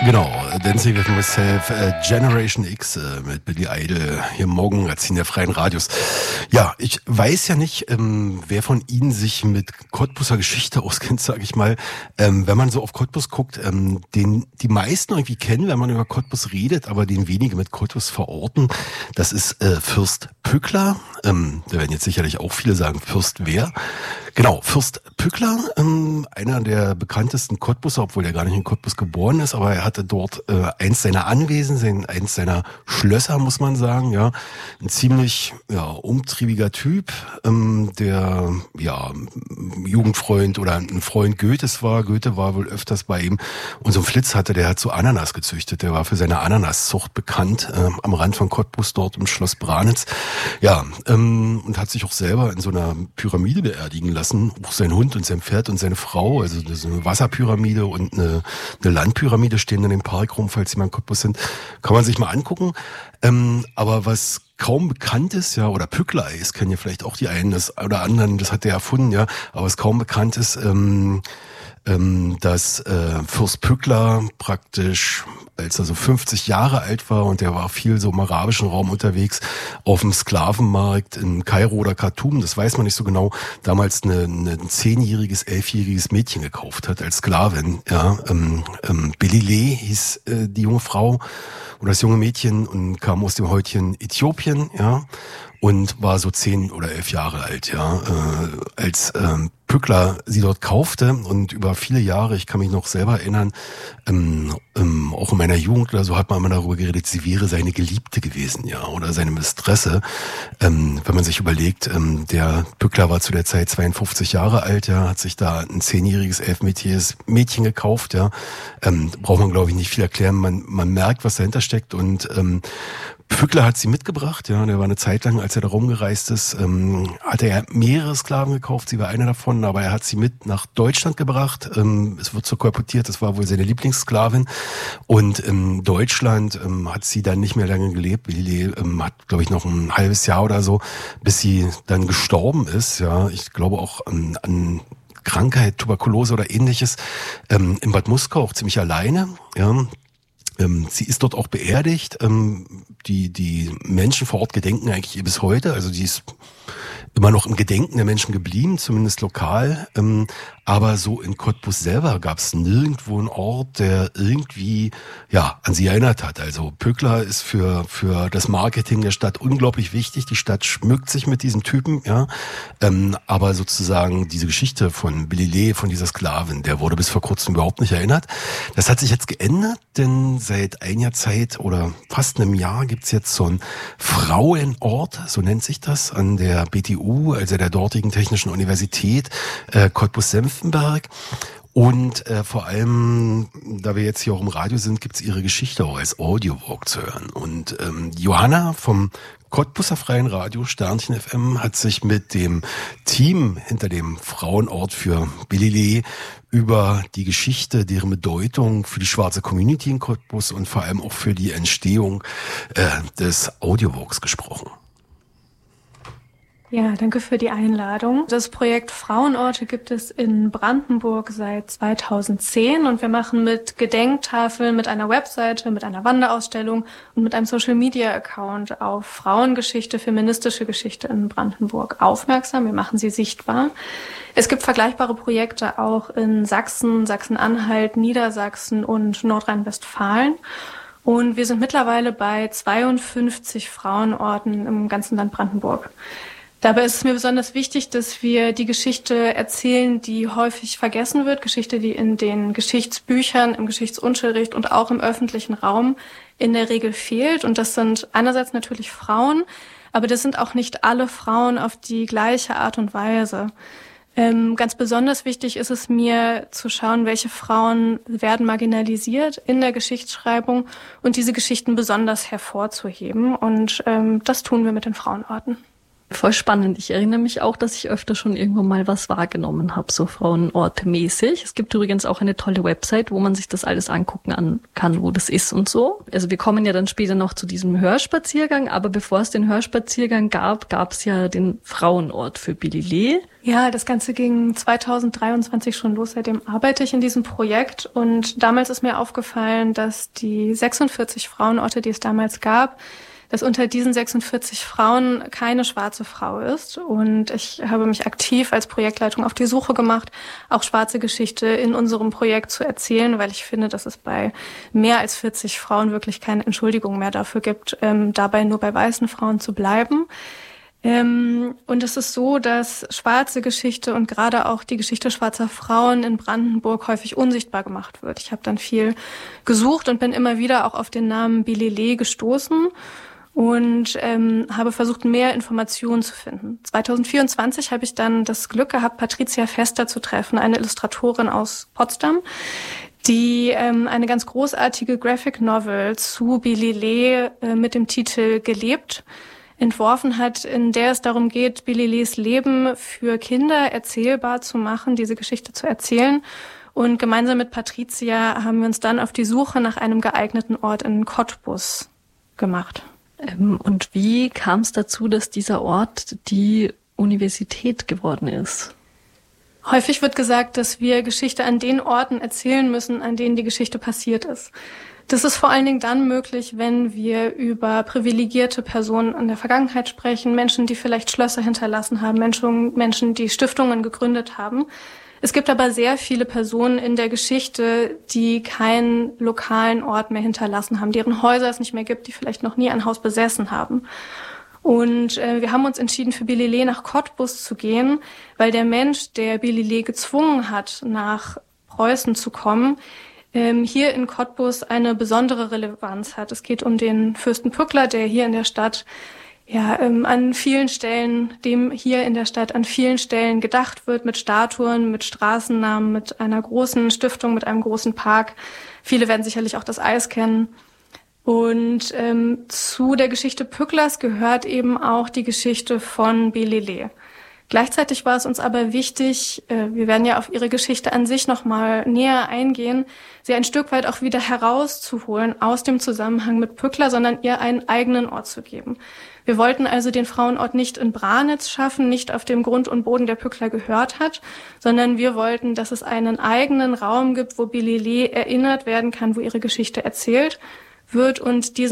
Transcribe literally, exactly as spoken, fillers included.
Genau, Dancing with Myself, äh, Generation X äh, mit Billy Idol hier morgen Magazin der Freien Radios. Ja, ich weiß ja nicht, ähm, wer von Ihnen sich mit Cottbuser Geschichte auskennt, sage ich mal. Ähm, wenn man so auf Cottbus guckt, ähm, den die meisten irgendwie kennen, wenn man über Cottbus redet, aber den wenige mit Cottbus verorten, das ist äh, Fürst Pückler. Ähm, da werden jetzt sicherlich auch viele sagen, Fürst wer? Genau, Fürst Pückler, ähm, einer der bekanntesten Cottbuser, obwohl er gar nicht in Cottbus geboren ist, aber er hatte dort äh, eins seiner Anwesen, sein, eins seiner Schlösser, muss man sagen, ja, ein ziemlich ja, umtriebiger Typ, ähm, der ja Jugendfreund oder ein Freund Goethes war. Goethe war wohl öfters bei ihm und so einen Flitz hatte, der hat so Ananas gezüchtet, der war für seine Ananaszucht bekannt, äh, am Rand von Cottbus dort im Schloss Branitz, ja, ähm, und hat sich auch selber in so einer Pyramide beerdigen lassen. Auch sein Hund und sein Pferd und seine Frau, also eine Wasserpyramide und eine, eine Landpyramide stehen in dem Park rum, falls Sie mal in Cottbus sind, kann man sich mal angucken. Ähm, aber was kaum bekannt ist, ja, oder Pückler ist, kennen ja vielleicht auch die einen das, oder anderen, das hat der erfunden, ja, aber was kaum bekannt ist, ähm, ähm, dass äh, Fürst Pückler praktisch, als er so fünfzig Jahre alt war und der war viel so im arabischen Raum unterwegs, auf dem Sklavenmarkt in Kairo oder Khartoum, das weiß man nicht so genau, damals eine, eine, ein zehnjähriges, elfjähriges Mädchen gekauft hat als Sklavin. Ja, ähm, ähm, Bilile hieß äh, die junge Frau oder das junge Mädchen und kam aus dem heutigen Äthiopien, ja, und war so zehn oder elf Jahre alt, ja, äh, als ähm, Pückler sie dort kaufte und über viele Jahre, ich kann mich noch selber erinnern, ähm, ähm, auch in meiner Jugend oder so hat man immer darüber geredet, sie wäre seine Geliebte gewesen, ja, oder seine Mistresse. Ähm, wenn man sich überlegt, ähm, der Pückler war zu der Zeit zweiundfünfzig Jahre alt, ja, hat sich da ein zehnjähriges, elfjähriges Mädchen gekauft, ja, ähm, braucht man glaube ich nicht viel erklären, man man merkt, was dahinter steckt und ähm, Pückler hat sie mitgebracht, ja, der war eine Zeit lang, als er da rumgereist ist, ähm, hatte er mehrere Sklaven gekauft, sie war einer davon, aber er hat sie mit nach Deutschland gebracht, ähm, es wird so kolportiert, das war wohl seine Lieblingssklavin und in Deutschland ähm, hat sie dann nicht mehr lange gelebt, Billy ähm, hat, glaube ich, noch ein halbes Jahr oder so, bis sie dann gestorben ist, ja, ich glaube auch ähm, an Krankheit, Tuberkulose oder ähnliches, ähm, in Bad Muskau auch ziemlich alleine, ja. Ähm, sie ist dort auch beerdigt. Ähm, die, die Menschen vor Ort gedenken eigentlich ihr bis heute. Also die ist immer noch im Gedenken der Menschen geblieben, zumindest lokal. Ähm, aber so in Cottbus selber gab es nirgendwo einen Ort, der irgendwie ja an sie erinnert hat. Also Pückler ist für für das Marketing der Stadt unglaublich wichtig. Die Stadt schmückt sich mit diesem Typen, ja. Ähm, aber sozusagen diese Geschichte von Billy, von dieser Sklavin, der wurde bis vor kurzem überhaupt nicht erinnert. Das hat sich jetzt geändert, denn seit einiger Zeit oder fast einem Jahr gibt's jetzt so einen Frauenort, so nennt sich das, an der B T U, also der dortigen Technischen Universität äh, Cottbus-Senftenberg. Und äh, vor allem, da wir jetzt hier auch im Radio sind, gibt's ihre Geschichte auch als Audiowalk zu hören. Und ähm, Johanna vom Cottbuser Freien Radio Sternchen F M hat sich mit dem Team hinter dem Frauenort für Billy über die Geschichte, deren Bedeutung für die schwarze Community in Cottbus und vor allem auch für die Entstehung äh, des Audiowalks gesprochen. Ja, danke für die Einladung. Das Projekt Frauenorte gibt es in Brandenburg seit zweitausendzehn und wir machen mit Gedenktafeln, mit einer Webseite, mit einer Wanderausstellung und mit einem Social-Media-Account auf Frauengeschichte, feministische Geschichte in Brandenburg aufmerksam. Wir machen sie sichtbar. Es gibt vergleichbare Projekte auch in Sachsen, Sachsen-Anhalt, Niedersachsen und Nordrhein-Westfalen. Und wir sind mittlerweile bei zweiundfünfzig Frauenorten im ganzen Land Brandenburg. Dabei ist es mir besonders wichtig, dass wir die Geschichte erzählen, die häufig vergessen wird, Geschichte, die in den Geschichtsbüchern, im Geschichtsunterricht und auch im öffentlichen Raum in der Regel fehlt. Und das sind einerseits natürlich Frauen, aber das sind auch nicht alle Frauen auf die gleiche Art und Weise. Ähm, ganz besonders wichtig ist es mir zu schauen, welche Frauen werden marginalisiert in der Geschichtsschreibung und diese Geschichten besonders hervorzuheben. Und ähm, das tun wir mit den Frauenorten. Voll spannend. Ich erinnere mich auch, dass ich öfter schon irgendwo mal was wahrgenommen habe, so Frauenorte-mäßig. Es gibt übrigens auch eine tolle Website, wo man sich das alles angucken an, kann, wo das ist und so. Also wir kommen ja dann später noch zu diesem Hörspaziergang, aber bevor es den Hörspaziergang gab, gab es ja den Frauenort für Billy Lee. Ja, das Ganze ging zweitausenddreiundzwanzig schon los, seitdem arbeite ich in diesem Projekt. Und damals ist mir aufgefallen, dass die sechsundvierzig Frauenorte, die es damals gab, dass unter diesen sechsundvierzig Frauen keine schwarze Frau ist. Und ich habe mich aktiv als Projektleitung auf die Suche gemacht, auch schwarze Geschichte in unserem Projekt zu erzählen, weil ich finde, dass es bei mehr als vierzig Frauen wirklich keine Entschuldigung mehr dafür gibt, ähm, dabei nur bei weißen Frauen zu bleiben. Ähm, und es ist so, dass schwarze Geschichte und gerade auch die Geschichte schwarzer Frauen in Brandenburg häufig unsichtbar gemacht wird. Ich habe dann viel gesucht und bin immer wieder auch auf den Namen Billy Lee gestoßen und ähm, habe versucht, mehr Informationen zu finden. zweitausendvierundzwanzig habe ich dann das Glück gehabt, Patricia Vester zu treffen, eine Illustratorin aus Potsdam, die ähm, eine ganz großartige Graphic Novel zu Billy Lee äh, mit dem Titel Gelebt entworfen hat, in der es darum geht, Billy Lees Leben für Kinder erzählbar zu machen, diese Geschichte zu erzählen. Und gemeinsam mit Patricia haben wir uns dann auf die Suche nach einem geeigneten Ort in Cottbus gemacht. Und wie kam es dazu, dass dieser Ort die Universität geworden ist? Häufig wird gesagt, dass wir Geschichte an den Orten erzählen müssen, an denen die Geschichte passiert ist. Das ist vor allen Dingen dann möglich, wenn wir über privilegierte Personen in der Vergangenheit sprechen, Menschen, die vielleicht Schlösser hinterlassen haben, Menschen, Menschen, die Stiftungen gegründet haben. Es gibt aber sehr viele Personen in der Geschichte, die keinen lokalen Ort mehr hinterlassen haben, deren Häuser es nicht mehr gibt, die vielleicht noch nie ein Haus besessen haben. Und äh, wir haben uns entschieden, für Billy Lee nach Cottbus zu gehen, weil der Mensch, der Billy Lee gezwungen hat, nach Preußen zu kommen, ähm, hier in Cottbus eine besondere Relevanz hat. Es geht um den Fürsten Pückler, der hier in der Stadt ja, ähm, an vielen Stellen, dem hier in der Stadt an vielen Stellen gedacht wird, mit Statuen, mit Straßennamen, mit einer großen Stiftung, mit einem großen Park. Viele werden sicherlich auch das Eis kennen. Und ähm, zu der Geschichte Pücklers gehört eben auch die Geschichte von Billy Lee. Gleichzeitig war es uns aber wichtig, äh, wir werden ja auf ihre Geschichte an sich nochmal näher eingehen, sie ein Stück weit auch wieder herauszuholen aus dem Zusammenhang mit Pückler, sondern ihr einen eigenen Ort zu geben. Wir wollten also den Frauenort nicht in Branitz schaffen, nicht auf dem Grund und Boden, der Pückler gehört hat, sondern wir wollten, dass es einen eigenen Raum gibt, wo Billy Lee erinnert werden kann, wo ihre Geschichte erzählt wird und diesen